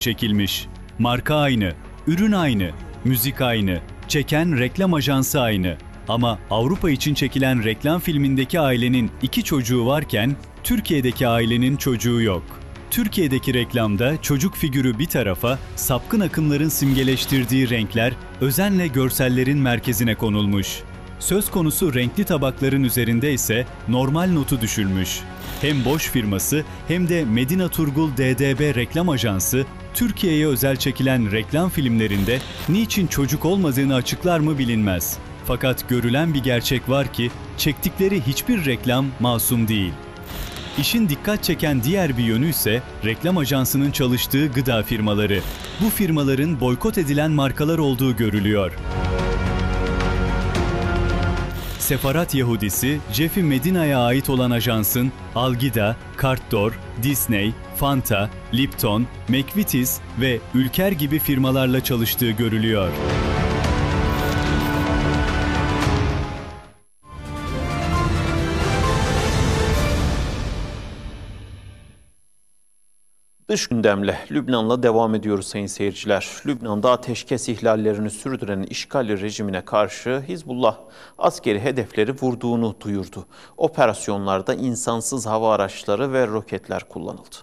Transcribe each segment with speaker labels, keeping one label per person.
Speaker 1: çekilmiş. Marka aynı, ürün aynı, müzik aynı, çeken reklam ajansı aynı. Ama Avrupa için çekilen reklam filmindeki ailenin 2 çocuğu varken Türkiye'deki ailenin çocuğu yok. Türkiye'deki reklamda çocuk figürü bir tarafa, sapkın akımların simgeleştirdiği renkler özenle görsellerin merkezine konulmuş. Söz konusu renkli tabakların üzerinde ise normal notu düşülmüş. Hem Bosch firması hem de Medina Turgul DDB Reklam Ajansı, Türkiye'ye özel çekilen reklam filmlerinde niçin çocuk olmadığını açıklar mı bilinmez. Fakat görülen bir gerçek var ki, çektikleri hiçbir reklam masum değil. İşin dikkat çeken diğer bir yönü ise reklam ajansının çalıştığı gıda firmaları. Bu firmaların boykot edilen markalar olduğu görülüyor. Sefarat Yahudisi, Jeffy Medina'ya ait olan ajansın Algida, Cartdor, Disney, Fanta, Lipton, McVitie's ve Ülker gibi firmalarla çalıştığı görülüyor.
Speaker 2: Dış gündemle Lübnan'la devam ediyoruz sayın seyirciler. Lübnan'da ateşkes ihlallerini sürdüren işgali rejimine karşı Hizbullah askeri hedefleri vurduğunu duyurdu. Operasyonlarda insansız hava araçları ve roketler kullanıldı.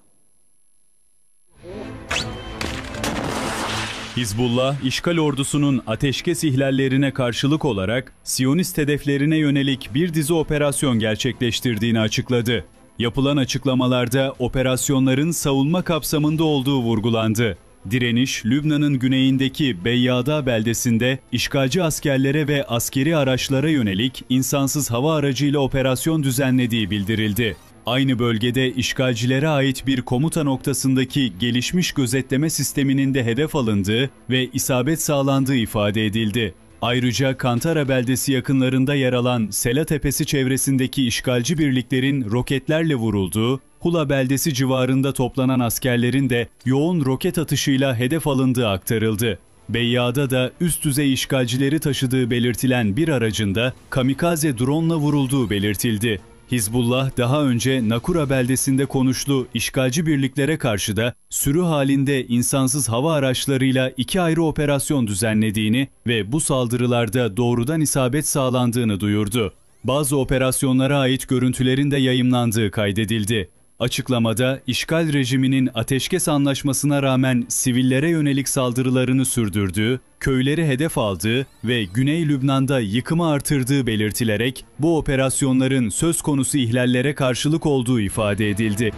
Speaker 1: Hizbullah, işgal ordusunun ateşkes ihlallerine karşılık olarak Siyonist hedeflerine yönelik bir dizi operasyon gerçekleştirdiğini açıkladı. Yapılan açıklamalarda operasyonların savunma kapsamında olduğu vurgulandı. Direniş, Lübnan'ın güneyindeki Beyyada beldesinde işgalci askerlere ve askeri araçlara yönelik insansız hava aracıyla operasyon düzenlediği bildirildi. Aynı bölgede işgalcilere ait bir komuta noktasındaki gelişmiş gözetleme sisteminin de hedef alındığı ve isabet sağlandığı ifade edildi. Ayrıca Kantara beldesi yakınlarında yer alan Sela Tepesi çevresindeki işgalci birliklerin roketlerle vurulduğu, Hula beldesi civarında toplanan askerlerin de yoğun roket atışıyla hedef alındığı aktarıldı. Beyyada da üst düzey işgalcileri taşıdığı belirtilen bir aracında kamikaze drone'la vurulduğu belirtildi. Hizbullah daha önce Nakura beldesinde konuşlu işgalci birliklere karşı da sürü halinde insansız hava araçlarıyla 2 ayrı operasyon düzenlediğini ve bu saldırılarda doğrudan isabet sağlandığını duyurdu. Bazı operasyonlara ait görüntülerin de yayımlandığı kaydedildi. Açıklamada işgal rejiminin ateşkes anlaşmasına rağmen sivillere yönelik saldırılarını sürdürdüğü, köyleri hedef aldığı ve Güney Lübnan'da yıkımı artırdığı belirtilerek bu operasyonların söz konusu ihlallere karşılık olduğu ifade edildi.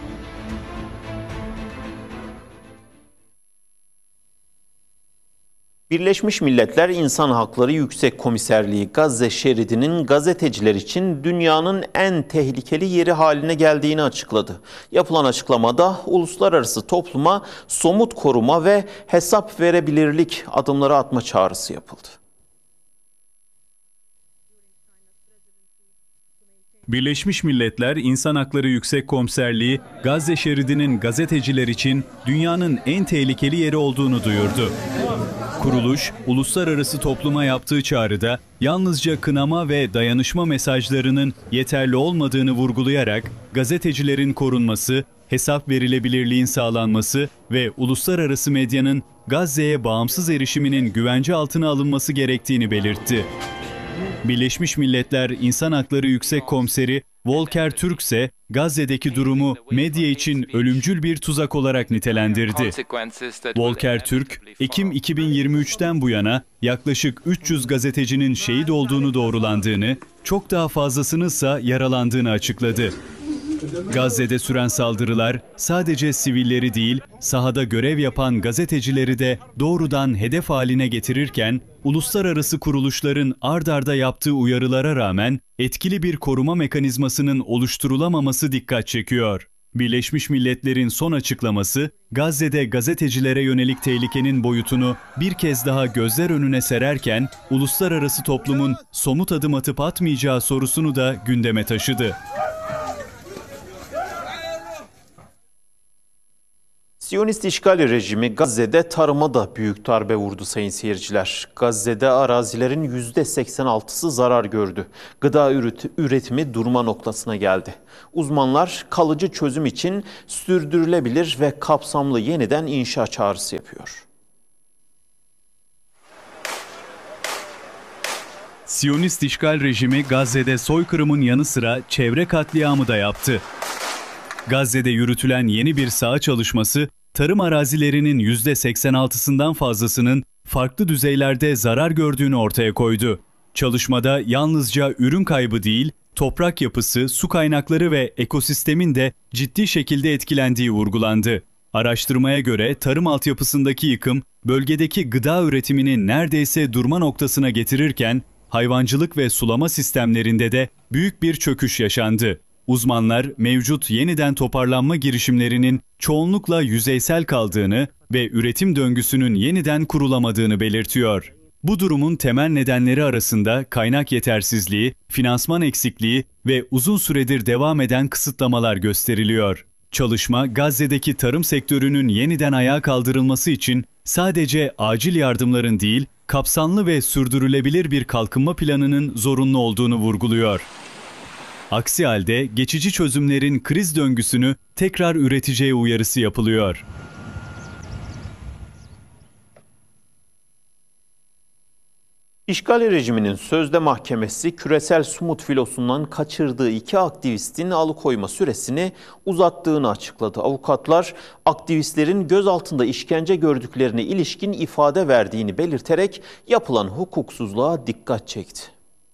Speaker 2: Birleşmiş Milletler İnsan Hakları Yüksek Komiserliği Gazze şeridinin gazeteciler için dünyanın en tehlikeli yeri haline geldiğini açıkladı. Yapılan açıklamada uluslararası topluma somut koruma ve hesap verebilirlik adımları atma çağrısı yapıldı.
Speaker 1: Birleşmiş Milletler İnsan Hakları Yüksek Komiserliği, Gazze şeridinin gazeteciler için dünyanın en tehlikeli yeri olduğunu duyurdu. Kuruluş, uluslararası topluma yaptığı çağrıda yalnızca kınama ve dayanışma mesajlarının yeterli olmadığını vurgulayarak gazetecilerin korunması, hesap verilebilirliğin sağlanması ve uluslararası medyanın Gazze'ye bağımsız erişiminin güvence altına alınması gerektiğini belirtti. Birleşmiş Milletler İnsan Hakları Yüksek Komiseri Volker Türk ise Gazze'deki durumu medya için ölümcül bir tuzak olarak nitelendirdi. Volker Türk, Ekim 2023'ten bu yana yaklaşık 300 gazetecinin şehit olduğunu doğrulandığını, çok daha fazlasınınsa yaralandığını açıkladı. Gazze'de süren saldırılar sadece sivilleri değil, sahada görev yapan gazetecileri de doğrudan hedef haline getirirken, uluslararası kuruluşların ard arda yaptığı uyarılara rağmen etkili bir koruma mekanizmasının oluşturulamaması dikkat çekiyor. Birleşmiş Milletler'in son açıklaması, Gazze'de gazetecilere yönelik tehlikenin boyutunu bir kez daha gözler önüne sererken, uluslararası toplumun somut adım atıp atmayacağı sorusunu da gündeme taşıdı.
Speaker 2: Siyonist işgal rejimi Gazze'de tarıma da büyük darbe vurdu sayın seyirciler. Gazze'de arazilerin %86'sı zarar gördü. Gıda üretimi durma noktasına geldi. Uzmanlar kalıcı çözüm için sürdürülebilir ve kapsamlı yeniden inşa çağrısı yapıyor.
Speaker 1: Siyonist işgal rejimi Gazze'de soykırımın yanı sıra çevre katliamı da yaptı. Gazze'de yürütülen yeni bir saha çalışması, tarım arazilerinin %86'sından fazlasının farklı düzeylerde zarar gördüğünü ortaya koydu. Çalışmada yalnızca ürün kaybı değil, toprak yapısı, su kaynakları ve ekosistemin de ciddi şekilde etkilendiği vurgulandı. Araştırmaya göre tarım altyapısındaki yıkım, bölgedeki gıda üretimini neredeyse durma noktasına getirirken, hayvancılık ve sulama sistemlerinde de büyük bir çöküş yaşandı. Uzmanlar mevcut yeniden toparlanma girişimlerinin çoğunlukla yüzeysel kaldığını ve üretim döngüsünün yeniden kurulamadığını belirtiyor. Bu durumun temel nedenleri arasında kaynak yetersizliği, finansman eksikliği ve uzun süredir devam eden kısıtlamalar gösteriliyor. Çalışma, Gazze'deki tarım sektörünün yeniden ayağa kaldırılması için sadece acil yardımların değil, kapsamlı ve sürdürülebilir bir kalkınma planının zorunlu olduğunu vurguluyor. Aksi halde geçici çözümlerin kriz döngüsünü tekrar üreteceği uyarısı yapılıyor.
Speaker 2: İşgal rejiminin sözde mahkemesi küresel sumut filosundan kaçırdığı 2 aktivistin alıkoyma süresini uzattığını açıkladı. Avukatlar aktivistlerin gözaltında işkence gördüklerine ilişkin ifade verdiğini belirterek yapılan hukuksuzluğa dikkat çekti.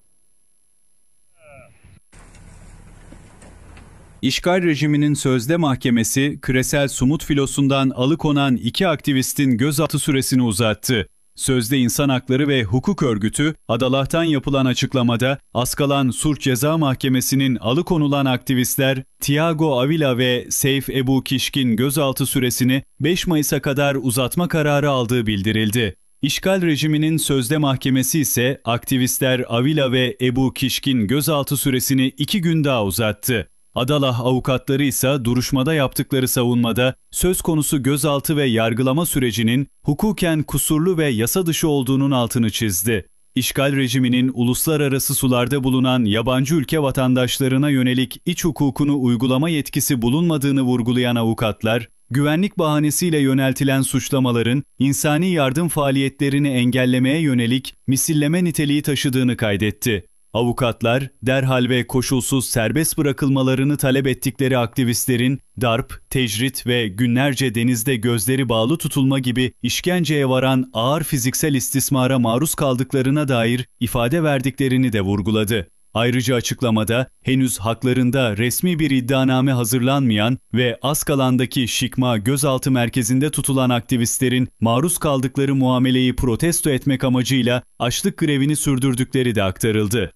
Speaker 1: İşgal rejiminin sözde mahkemesi, küresel sumut filosundan alıkonan 2 aktivistin gözaltı süresini uzattı. Sözde İnsan Hakları ve Hukuk Örgütü, Adaloh'tan yapılan açıklamada, Askalan Sulh Ceza Mahkemesi'nin alıkonulan aktivistler Tiago Avila ve Seyf Ebu Kişkin gözaltı süresini 5 Mayıs'a kadar uzatma kararı aldığı bildirildi. İşgal rejiminin sözde mahkemesi ise aktivistler Avila ve Ebu Kişkin gözaltı süresini 2 gün daha uzattı. Adalah avukatları ise duruşmada yaptıkları savunmada söz konusu gözaltı ve yargılama sürecinin hukuken kusurlu ve yasa dışı olduğunun altını çizdi. İşgal rejiminin uluslararası sularda bulunan yabancı ülke vatandaşlarına yönelik iç hukukunu uygulama yetkisi bulunmadığını vurgulayan avukatlar, güvenlik bahanesiyle yöneltilen suçlamaların insani yardım faaliyetlerini engellemeye yönelik misilleme niteliği taşıdığını kaydetti. Avukatlar, derhal ve koşulsuz serbest bırakılmalarını talep ettikleri aktivistlerin darp, tecrit ve günlerce denizde gözleri bağlı tutulma gibi işkenceye varan ağır fiziksel istismara maruz kaldıklarına dair ifade verdiklerini de vurguladı. Ayrıca açıklamada henüz haklarında resmi bir iddianame hazırlanmayan ve Askalan'daki Şikma gözaltı merkezinde tutulan aktivistlerin maruz kaldıkları muameleyi protesto etmek amacıyla açlık grevini sürdürdükleri de aktarıldı.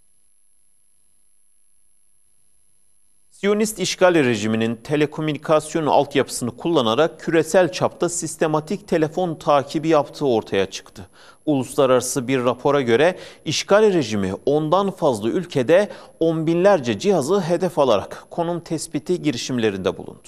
Speaker 2: Siyonist işgal rejiminin telekomünikasyon altyapısını kullanarak küresel çapta sistematik telefon takibi yaptığı ortaya çıktı. Uluslararası bir rapora göre işgal rejimi ondan fazla ülkede on binlerce cihazı hedef alarak konum tespiti girişimlerinde bulundu.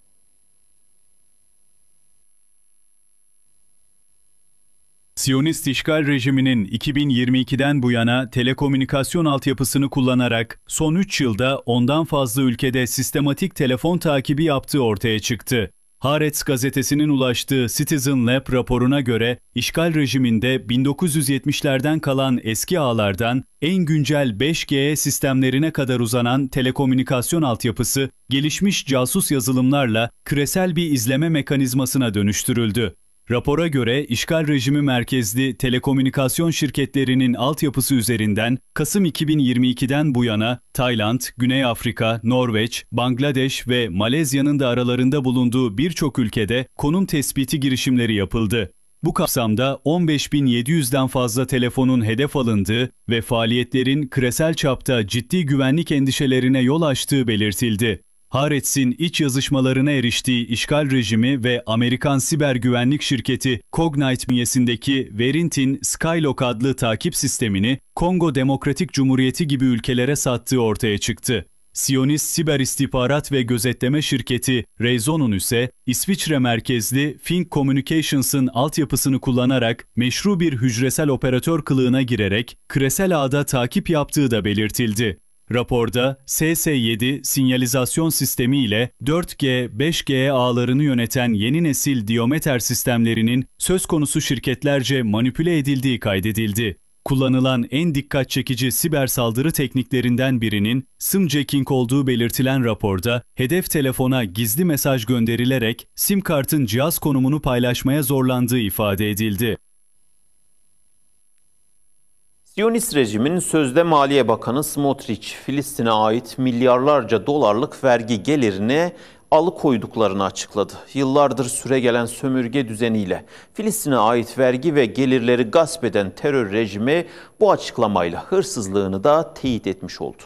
Speaker 1: Siyonist işgal rejiminin 2022'den bu yana telekomünikasyon altyapısını kullanarak son 3 yılda ondan fazla ülkede sistematik telefon takibi yaptığı ortaya çıktı. Haaretz gazetesinin ulaştığı Citizen Lab raporuna göre işgal rejiminde 1970'lerden kalan eski ağlardan en güncel 5G sistemlerine kadar uzanan telekomünikasyon altyapısı gelişmiş casus yazılımlarla küresel bir izleme mekanizmasına dönüştürüldü. Rapora göre işgal rejimi merkezli telekomünikasyon şirketlerinin altyapısı üzerinden Kasım 2022'den bu yana Tayland, Güney Afrika, Norveç, Bangladeş ve Malezya'nın da aralarında bulunduğu birçok ülkede konum tespiti girişimleri yapıldı. Bu kapsamda 15.700'den fazla telefonun hedef alındığı ve faaliyetlerin küresel çapta ciddi güvenlik endişelerine yol açtığı belirtildi. Haaretz'in iç yazışmalarına eriştiği işgal rejimi ve Amerikan siber güvenlik şirketi Cognite bünyesindeki Verintin Skylock adlı takip sistemini Kongo Demokratik Cumhuriyeti gibi ülkelere sattığı ortaya çıktı. Siyonist siber istihbarat ve gözetleme şirketi Raizon'un ise İsviçre merkezli Fink Communications'ın altyapısını kullanarak meşru bir hücresel operatör kılığına girerek küresel ağda takip yaptığı da belirtildi. Raporda SS7 sinyalizasyon sistemi ile 4G, 5G ağlarını yöneten yeni nesil Diometer sistemlerinin söz konusu şirketlerce manipüle edildiği kaydedildi. Kullanılan en dikkat çekici siber saldırı tekniklerinden birinin SIM-jacking olduğu belirtilen raporda, hedef telefona gizli mesaj gönderilerek SIM kartın cihaz konumunu paylaşmaya zorlandığı ifade edildi.
Speaker 2: Siyonist rejimin sözde Maliye Bakanı Smotrich, Filistin'e ait milyarlarca dolarlık vergi gelirini alıkoyduklarını açıkladı. Yıllardır süregelen sömürge düzeniyle Filistin'e ait vergi ve gelirleri gasp eden terör rejimi bu açıklamayla hırsızlığını da teyit etmiş oldu.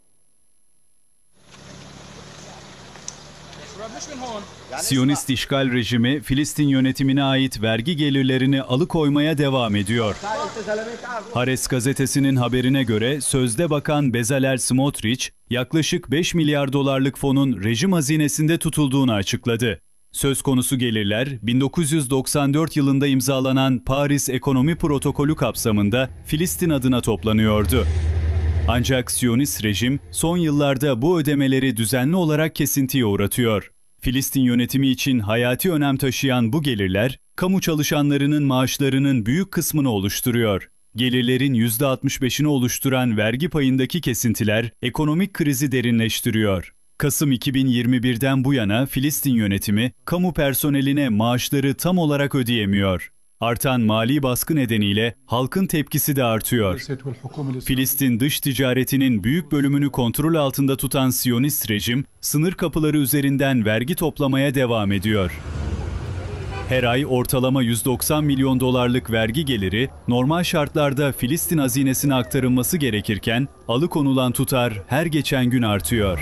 Speaker 1: Siyonist işgal rejimi Filistin yönetimine ait vergi gelirlerini alıkoymaya devam ediyor. Haaretz gazetesinin haberine göre sözde bakan Bezalel Smotrich yaklaşık 5 milyar dolarlık fonun rejim hazinesinde tutulduğunu açıkladı. Söz konusu gelirler 1994 yılında imzalanan Paris Ekonomi Protokolü kapsamında Filistin adına toplanıyordu. Ancak Siyonist rejim son yıllarda bu ödemeleri düzenli olarak kesintiye uğratıyor. Filistin yönetimi için hayati önem taşıyan bu gelirler, kamu çalışanlarının maaşlarının büyük kısmını oluşturuyor. Gelirlerin %65'ini oluşturan vergi payındaki kesintiler ekonomik krizi derinleştiriyor. Kasım 2021'den bu yana Filistin yönetimi, kamu personeline maaşları tam olarak ödeyemiyor. Artan mali baskı nedeniyle halkın tepkisi de artıyor. Filistin dış ticaretinin büyük bölümünü kontrol altında tutan Siyonist rejim, sınır kapıları üzerinden vergi toplamaya devam ediyor. Her ay ortalama 190 milyon dolarlık vergi geliri, normal şartlarda Filistin hazinesine aktarılması gerekirken, alıkonulan tutar her geçen gün artıyor.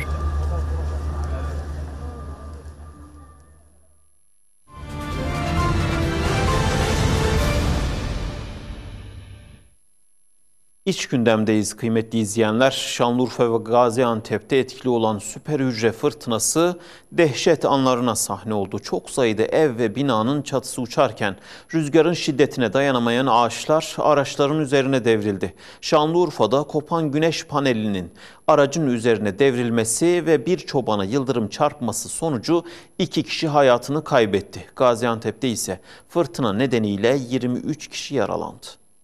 Speaker 2: İç gündemdeyiz kıymetli izleyenler. Şanlıurfa ve Gaziantep'te etkili olan süper hücre fırtınası dehşet anlarına sahne oldu. Çok sayıda ev ve binanın çatısı uçarken rüzgarın şiddetine dayanamayan ağaçlar araçların üzerine devrildi. Şanlıurfa'da kopan güneş panelinin aracın üzerine devrilmesi ve bir çobana yıldırım çarpması sonucu 2 kişi hayatını kaybetti. Gaziantep'te ise fırtına nedeniyle 23 kişi yaralandı.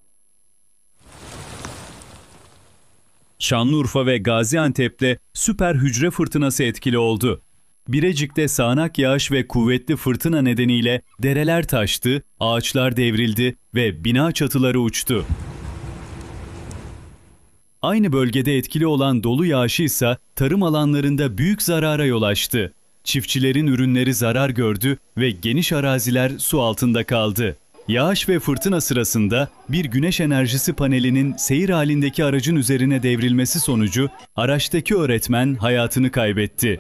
Speaker 1: Şanlıurfa ve Gaziantep'te süper hücre fırtınası etkili oldu. Birecik'te sağanak yağış ve kuvvetli fırtına nedeniyle dereler taştı, ağaçlar devrildi ve bina çatıları uçtu. Aynı bölgede etkili olan dolu yağışı ise tarım alanlarında büyük zarara yol açtı. Çiftçilerin ürünleri zarar gördü ve geniş araziler su altında kaldı. Yağış ve fırtına sırasında bir güneş enerjisi panelinin seyir halindeki aracın üzerine devrilmesi sonucu araçtaki öğretmen hayatını kaybetti.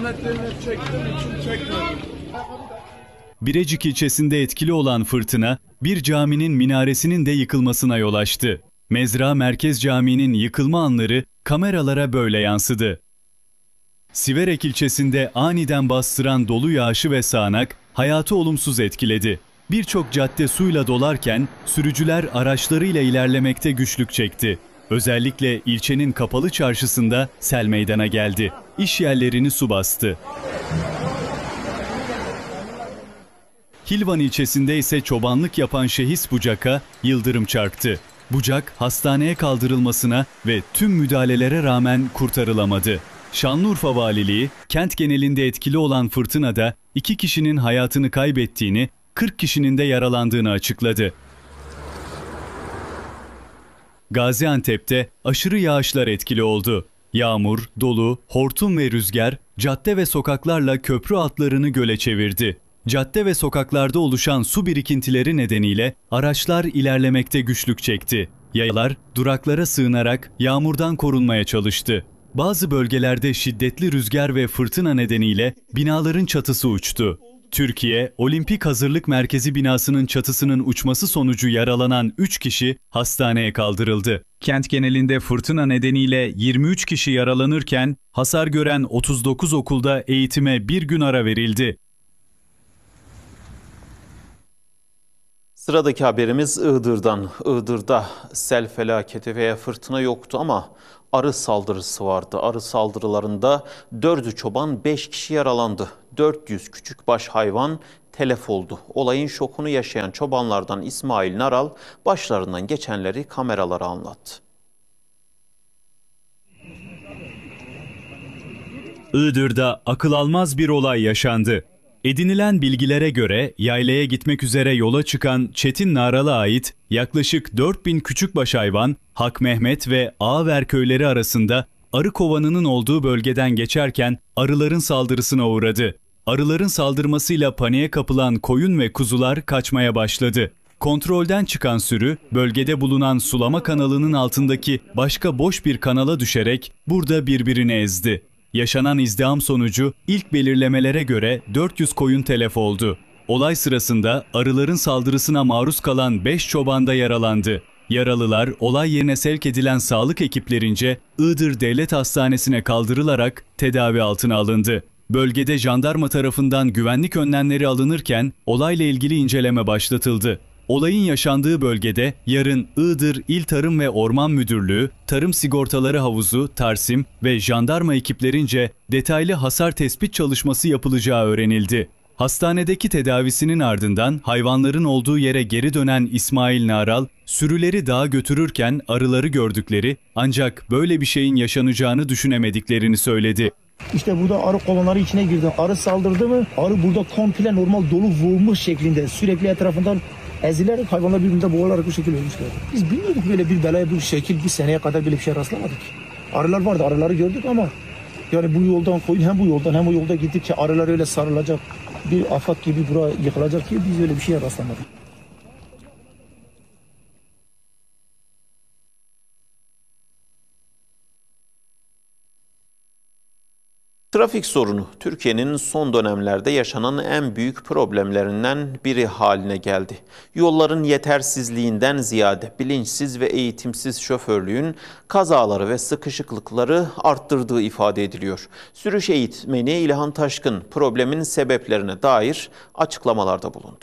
Speaker 1: Birecik ilçesinde etkili olan fırtına bir caminin minaresinin de yıkılmasına yol açtı. Mezra Merkez Camii'nin yıkılma anları kameralara böyle yansıdı. Siverek ilçesinde aniden bastıran dolu yağışı ve sağanak hayatı olumsuz etkiledi. Birçok cadde suyla dolarken sürücüler araçlarıyla ilerlemekte güçlük çekti. Özellikle ilçenin kapalı çarşısında sel meydana geldi. İş yerlerini su bastı. Hilvan ilçesinde ise çobanlık yapan şehis Bucak'a yıldırım çarptı. Bucak hastaneye kaldırılmasına ve tüm müdahalelere rağmen kurtarılamadı. Şanlıurfa Valiliği, kent genelinde etkili olan fırtınada 2 kişinin hayatını kaybettiğini, 40 kişinin de yaralandığını açıkladı. Gaziantep'te aşırı yağışlar etkili oldu. Yağmur, dolu, hortum ve rüzgar cadde ve sokaklarla köprü altlarını göle çevirdi. Cadde ve sokaklarda oluşan su birikintileri nedeniyle araçlar ilerlemekte güçlük çekti. Yayalar duraklara sığınarak yağmurdan korunmaya çalıştı. Bazı bölgelerde şiddetli rüzgar ve fırtına nedeniyle binaların çatısı uçtu. Türkiye, Olimpik Hazırlık Merkezi binasının çatısının uçması sonucu yaralanan 3 kişi hastaneye kaldırıldı. Kent genelinde fırtına nedeniyle 23 kişi yaralanırken hasar gören 39 okulda eğitime bir gün ara verildi.
Speaker 2: Sıradaki haberimiz Iğdır'dan. Iğdır'da sel felaketi veya fırtına yoktu ama arı saldırısı vardı. Arı saldırılarında 4'ü çoban, 5 kişi yaralandı. 400 küçükbaş hayvan telef oldu. Olayın şokunu yaşayan çobanlardan İsmail Naral başlarından geçenleri kameralara anlattı.
Speaker 1: Iğdır'da akıl almaz bir olay yaşandı. Edinilen bilgilere göre yaylaya gitmek üzere yola çıkan Çetin Naral'a ait yaklaşık 4000 küçükbaş hayvan Hak Mehmet ve Ağaver köyleri arasında arı kovanının olduğu bölgeden geçerken arıların saldırısına uğradı. Arıların saldırmasıyla paniğe kapılan koyun ve kuzular kaçmaya başladı. Kontrolden çıkan sürü bölgede bulunan sulama kanalının altındaki başka boş bir kanala düşerek burada birbirini ezdi. Yaşanan izdiham sonucu ilk belirlemelere göre 400 koyun telef oldu. Olay sırasında arıların saldırısına maruz kalan 5 çoban da yaralandı. Yaralılar olay yerine sevk edilen sağlık ekiplerince Iğdır Devlet Hastanesi'ne kaldırılarak tedavi altına alındı. Bölgede jandarma tarafından güvenlik önlemleri alınırken olayla ilgili inceleme başlatıldı. Olayın yaşandığı bölgede yarın Iğdır İl Tarım ve Orman Müdürlüğü, Tarım Sigortaları Havuzu, Tarsim ve jandarma ekiplerince detaylı hasar tespit çalışması yapılacağı öğrenildi. Hastanedeki tedavisinin ardından hayvanların olduğu yere geri dönen İsmail Naral, sürüleri dağa götürürken arıları gördükleri ancak böyle bir şeyin yaşanacağını düşünemediklerini söyledi.
Speaker 3: İşte burada arı kolonları içine girdi. Arı saldırdı mı? Arı burada komple normal dolu vurmuş şeklinde sürekli etrafından ezilerek hayvanlar birbirinde boğularak bu şekilde ölmüşler. Biz bilmiyorduk böyle bir belaya bu şekil bir seneye kadar böyle bir şey rastlamadık. Arılar vardı, arıları gördük ama yani bu yoldan koyun hem bu yoldan hem o yolda gittikçe arılar öyle sarılacak bir afat gibi buraya yıkılacak diye biz öyle bir şeye rastlamadık.
Speaker 2: Trafik sorunu Türkiye'nin son dönemlerde yaşanan en büyük problemlerinden biri haline geldi. Yolların yetersizliğinden ziyade bilinçsiz ve eğitimsiz şoförlüğün kazaları ve sıkışıklıkları arttırdığı ifade ediliyor. Sürüş eğitmeni İlhan Taşkın problemin sebeplerine dair açıklamalarda bulundu.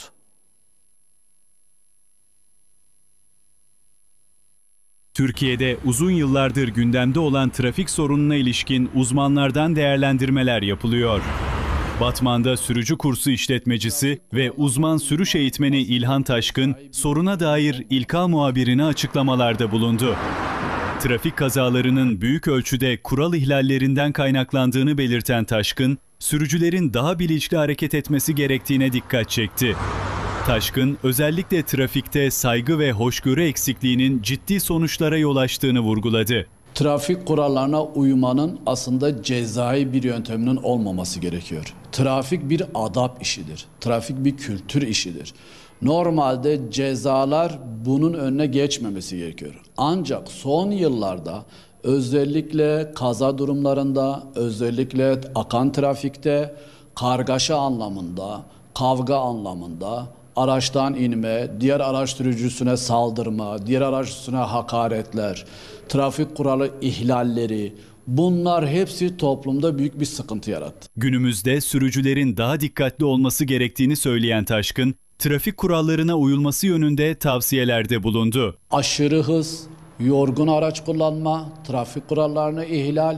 Speaker 1: Türkiye'de uzun yıllardır gündemde olan trafik sorununa ilişkin uzmanlardan değerlendirmeler yapılıyor. Batman'da sürücü kursu işletmecisi ve uzman sürüş eğitmeni İlhan Taşkın, soruna dair İlka muhabirine açıklamalarda bulundu. Trafik kazalarının büyük ölçüde kural ihlallerinden kaynaklandığını belirten Taşkın, sürücülerin daha bilinçli hareket etmesi gerektiğine dikkat çekti. Taşkın, özellikle trafikte saygı ve hoşgörü eksikliğinin ciddi sonuçlara yol açtığını vurguladı.
Speaker 4: Trafik kurallarına uymanın aslında cezai bir yönteminin olmaması gerekiyor. Trafik bir adap işidir. Trafik bir kültür işidir. Normalde cezalar bunun önüne geçmemesi gerekiyor. Ancak son yıllarda özellikle kaza durumlarında, özellikle akan trafikte, kargaşa anlamında, kavga anlamında, araçtan inme, diğer araç sürücüsüne saldırma, diğer araç sürücüsüne hakaretler, trafik kuralı ihlalleri, bunlar hepsi toplumda büyük bir sıkıntı yarattı.
Speaker 1: Günümüzde sürücülerin daha dikkatli olması gerektiğini söyleyen Taşkın, trafik kurallarına uyulması yönünde tavsiyelerde bulundu.
Speaker 4: Aşırı hız, yorgun araç kullanma, trafik kurallarını ihlal,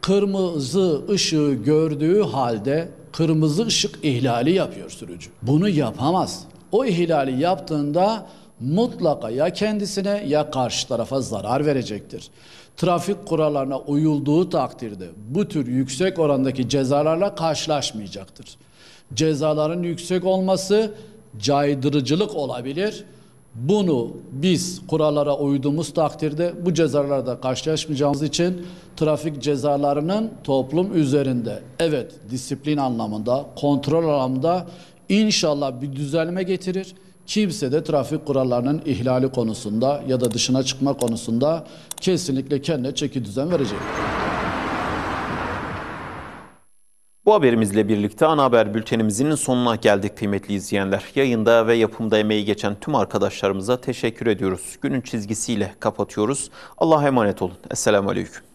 Speaker 4: kırmızı ışığı gördüğü halde kırmızı ışık ihlali yapıyor sürücü. Bunu yapamaz. O ihlali yaptığında mutlaka ya kendisine ya karşı tarafa zarar verecektir. Trafik kurallarına uyulduğu takdirde bu tür yüksek orandaki cezalarla karşılaşmayacaktır. Cezaların yüksek olması caydırıcılık olabilir. Bunu biz kurallara uyduğumuz takdirde bu cezalarla karşılaşmayacağımız için trafik cezalarının toplum üzerinde evet disiplin anlamında, kontrol anlamında İnşallah bir düzelme getirir. Kimse de trafik kurallarının ihlali konusunda ya da dışına çıkma konusunda kesinlikle kendine çeki düzen verecek.
Speaker 2: Bu haberimizle birlikte ana haber bültenimizin sonuna geldik kıymetli izleyenler. Yayında ve yapımda emeği geçen tüm arkadaşlarımıza teşekkür ediyoruz. Günün çizgisiyle kapatıyoruz. Allah'a emanet olun. Esselamu Aleyküm.